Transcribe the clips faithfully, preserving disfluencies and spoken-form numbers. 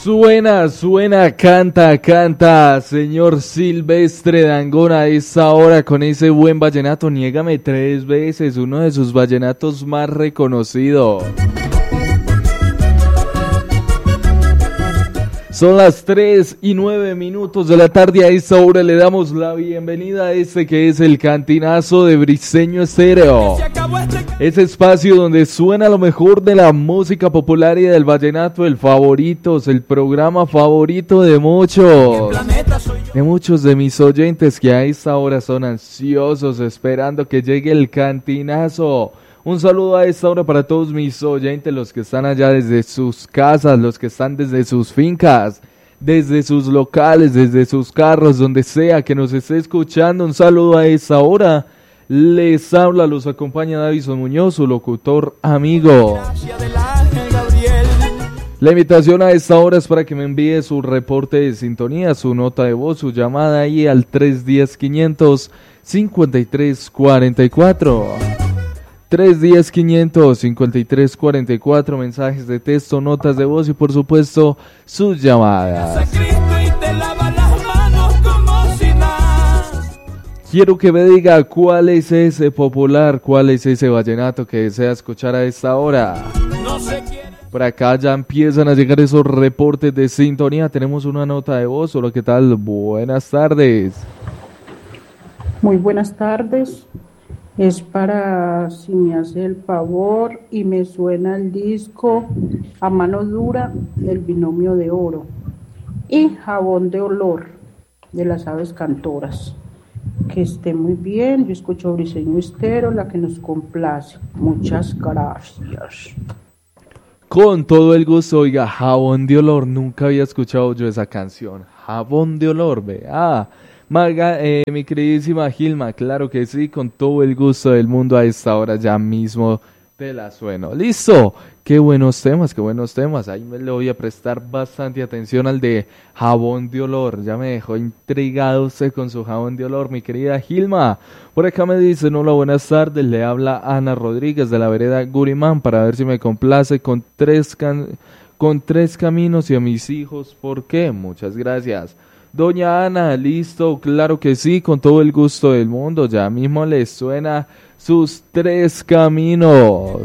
Suena, suena, canta, canta, señor Silvestre Dangond a esa hora con ese buen vallenato. Niégame tres veces, uno de sus vallenatos más reconocidos. Son las tres y nueve minutos de la tarde. A esta hora le damos la bienvenida a este que es el Cantinazo de Briseño Estéreo. Ese espacio donde suena lo mejor de la música popular y del vallenato, el favoritos, el programa favorito de muchos. De muchos de mis oyentes que a esta hora son ansiosos esperando que llegue el Cantinazo. Un saludo a esta hora para todos mis oyentes, los que están allá desde sus casas, los que están desde sus fincas, desde sus locales, desde sus carros, donde sea que nos esté escuchando. Un saludo a esta hora. Les habla, los acompaña Davison Muñoz, su locutor amigo. La invitación a esta hora es para que me envíe su reporte de sintonía, su nota de voz, su llamada ahí al tres uno cero, quinientos cincuenta y tres cuarenta y cuatro. tres uno cero, quinientos cincuenta y tres cuarenta y cuatro, mensajes de texto, notas de voz y por supuesto sus llamadas. Quiero que me diga cuál es ese popular, cuál es ese vallenato que desea escuchar a esta hora. Por acá ya empiezan a llegar esos reportes de sintonía. Tenemos una nota de voz. Hola, ¿qué tal? Buenas tardes. Muy buenas tardes. Es para, si me hace el favor y me suena el disco A Mano Dura del Binomio de Oro y Jabón de Olor de las Aves Cantoras. Que esté muy bien. Yo escucho Briseño Estéreo, la que nos complace. Muchas gracias. Con todo el gusto. Oiga, Jabón de Olor, nunca había escuchado yo esa canción. Jabón de Olor, ve. Ah, Maga, eh, mi queridísima Gilma, claro que sí, con todo el gusto del mundo a esta hora ya mismo te la sueno. ¡Listo! ¡Qué buenos temas, qué buenos temas! Ahí me le voy a prestar bastante atención al de Jabón de Olor. Ya me dejó intrigado usted con su Jabón de Olor, mi querida Gilma. Por acá me dicen, hola, buenas tardes, le habla Ana Rodríguez de la vereda Gurimán para ver si me complace con tres, can- con tres caminos y a mis hijos. ¿Por qué? Muchas gracias. Doña Ana, listo, claro que sí, con todo el gusto del mundo, ya mismo les suena sus tres caminos.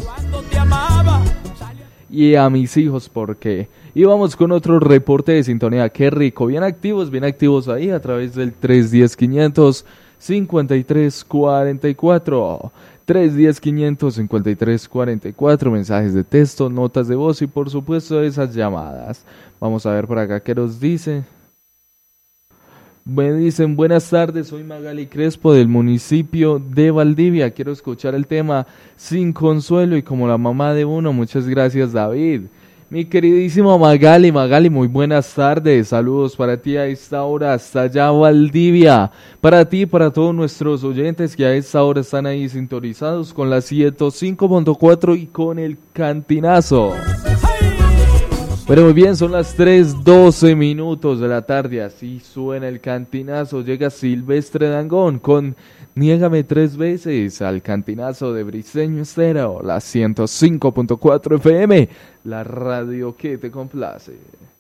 Y a mis hijos, ¿por qué? Y vamos con otro reporte de sintonía, qué rico, bien activos, bien activos ahí a través del tres uno cero, quinientos cincuenta y tres cuarenta y cuatro. tres uno cero, quinientos cincuenta y tres cuarenta y cuatro, mensajes de texto, notas de voz y por supuesto esas llamadas. Vamos a ver por acá qué nos dice. Me dicen, buenas tardes, soy Magali Crespo del municipio de Valdivia. Quiero escuchar el tema Sin Consuelo y como la mamá de uno. Muchas gracias, David. Mi queridísimo Magali, Magali, muy buenas tardes. Saludos para ti a esta hora hasta allá Valdivia. Para ti y para todos nuestros oyentes que a esta hora están ahí sintonizados con la ciento cinco punto cuatro y con el Cantinazo. Pero muy bien, son las tres doce minutos de la tarde, así suena el Cantinazo, llega Silvestre Dangond con Niégame tres veces al Cantinazo de Briseño Estéreo, la ciento cinco punto cuatro F M, la radio que te complace.